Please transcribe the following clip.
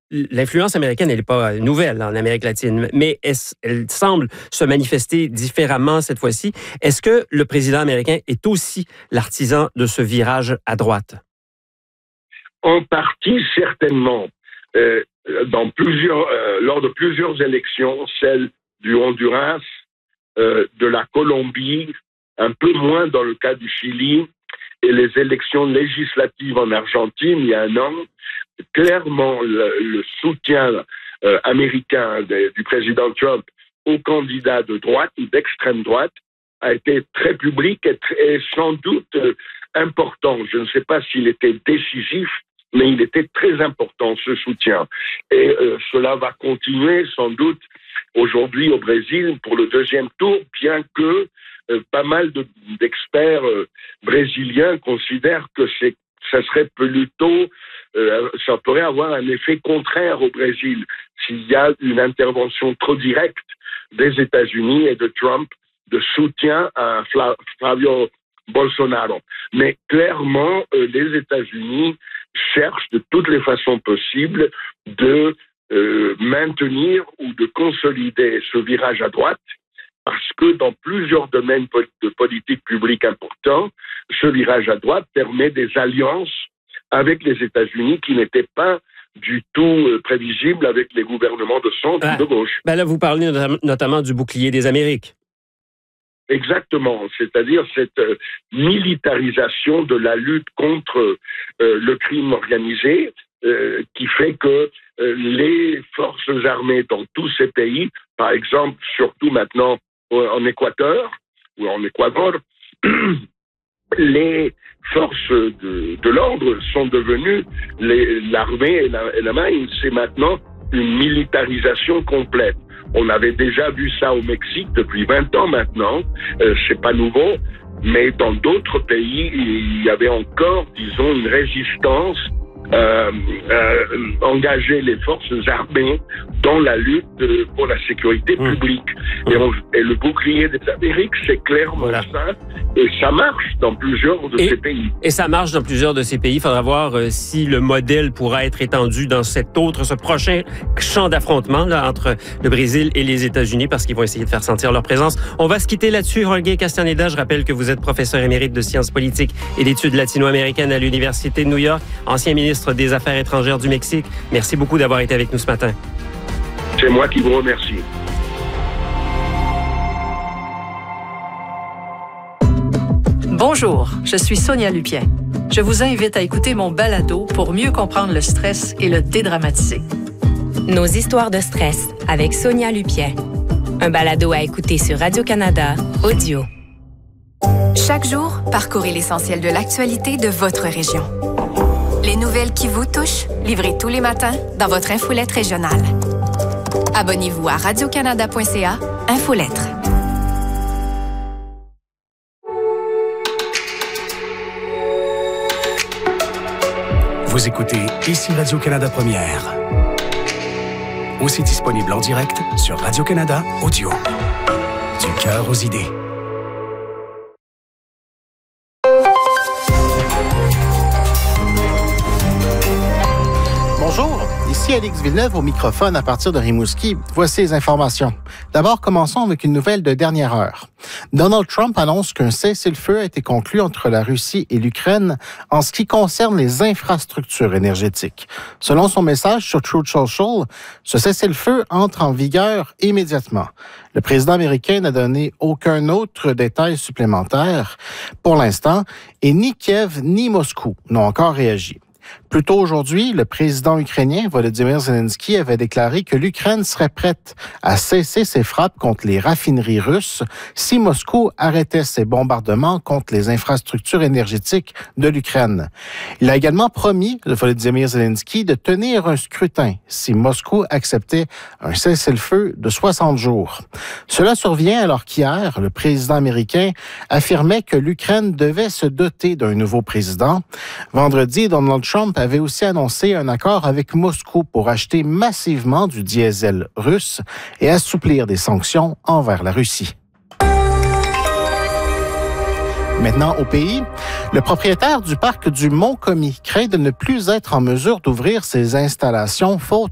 l'influence américaine, elle n'est pas nouvelle en Amérique latine, mais elle semble se manifester différemment cette fois-ci. Est-ce que le président américain est aussi l'artisan de ce virage à droite? En partie, certainement. Lors de plusieurs élections, celle du Honduras, de la Colombie, un peu moins dans le cas du Chili, et les élections législatives en Argentine il y a un an, clairement le soutien américain du président Trump aux candidats de droite ou d'extrême droite a été très public et sans doute important. Je ne sais pas s'il était décisif, mais il était très important, ce soutien. Et cela va continuer sans doute aujourd'hui au Brésil pour le deuxième tour, bien que pas mal d'experts brésiliens considèrent que ça serait plutôt, ça pourrait avoir un effet contraire au Brésil s'il y a une intervention trop directe des États-Unis et de Trump de soutien à Flavio Bolsonaro. Mais clairement, les États-Unis cherchent de toutes les façons possibles de maintenir ou de consolider ce virage à droite, parce que dans plusieurs domaines de politique publique importants, ce virage à droite permet des alliances avec les États-Unis qui n'étaient pas du tout prévisibles avec les gouvernements de centre ou de gauche. Là, vous parlez notamment du bouclier des Amériques. Exactement, c'est-à-dire cette militarisation de la lutte contre le crime organisé qui fait que les forces armées dans tous ces pays, par exemple, surtout maintenant en Équateur ou en Équateur, les forces de l'ordre sont devenues l'armée et la marine. C'est maintenant une militarisation complète. On avait déjà vu ça au Mexique depuis 20 ans maintenant. C'est pas nouveau, mais dans d'autres pays, il y avait encore, disons, une résistance engager les forces armées dans la lutte pour la sécurité publique. Et le bouclier des Amériques, c'est clairement ça. Et ça marche dans plusieurs de ces pays. Et ça marche dans plusieurs de ces pays. Il faudra voir si le modèle pourra être étendu dans ce prochain champ d'affrontement là, entre le Brésil et les États-Unis, parce qu'ils vont essayer de faire sentir leur présence. On va se quitter là-dessus. Jorge Castaneda, je rappelle que vous êtes professeur émérite de sciences politiques et d'études latino-américaines à l'Université de New York, ancien ministre des Affaires étrangères du Mexique. Merci beaucoup d'avoir été avec nous ce matin. C'est moi qui vous remercie. Bonjour, je suis Sonia Lupien. Je vous invite à écouter mon balado pour mieux comprendre le stress et le dédramatiser. Nos histoires de stress avec Sonia Lupien. Un balado à écouter sur Radio-Canada Audio. Chaque jour, parcourez l'essentiel de l'actualité de votre région. Les nouvelles qui vous touchent, livrées tous les matins dans votre infolette régionale. Abonnez-vous à radiocanada.ca, Infolettre. Vous écoutez Ici Radio-Canada Première. Aussi disponible en direct sur Radio-Canada Audio. Du cœur aux idées. Bonjour, ici Alix Villeneuve au microphone à partir de Rimouski. Voici les informations. D'abord, commençons avec une nouvelle de dernière heure. Donald Trump annonce qu'un cessez-le-feu a été conclu entre la Russie et l'Ukraine en ce qui concerne les infrastructures énergétiques. Selon son message sur Truth Social, ce cessez-le-feu entre en vigueur immédiatement. Le président américain n'a donné aucun autre détail supplémentaire pour l'instant et ni Kiev ni Moscou n'ont encore réagi. Plus tôt aujourd'hui, le président ukrainien Volodymyr Zelensky avait déclaré que l'Ukraine serait prête à cesser ses frappes contre les raffineries russes si Moscou arrêtait ses bombardements contre les infrastructures énergétiques de l'Ukraine. Il a également promis, Volodymyr Zelensky, de tenir un scrutin si Moscou acceptait un cessez-le-feu de 60 jours. Cela survient alors qu'hier, le président américain affirmait que l'Ukraine devait se doter d'un nouveau président. Vendredi, Donald Trump avait aussi annoncé un accord avec Moscou pour acheter massivement du diesel russe et assouplir des sanctions envers la Russie. Maintenant, au pays, le propriétaire du parc du Mont-Commis craint de ne plus être en mesure d'ouvrir ses installations faute